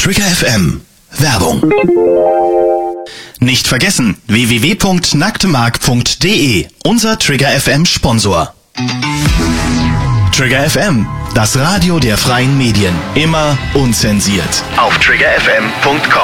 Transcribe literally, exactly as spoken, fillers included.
Trigger F M. Werbung. Nicht vergessen, w w w punkt nacktemark punkt d e, unser Trigger F M Sponsor. Trigger F M, das Radio der freien Medien. Immer unzensiert. Auf trigger f m punkt com.